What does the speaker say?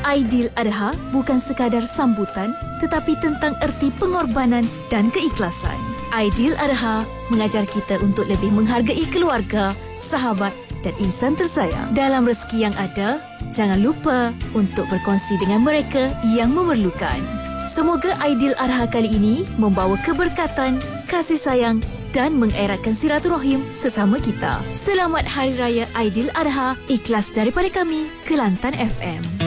Aidiladha bukan sekadar sambutan tetapi tentang erti pengorbanan dan keikhlasan. Aidiladha mengajar kita untuk lebih menghargai keluarga, sahabat dan insan tersayang. Dalam rezeki yang ada, jangan lupa untuk berkongsi dengan mereka yang memerlukan. Semoga Aidiladha kali ini membawa keberkatan, kasih sayang dan mengeratkan silaturahim sesama kita. Selamat Hari Raya Aidiladha. Ikhlas daripada kami, Kelantan FM.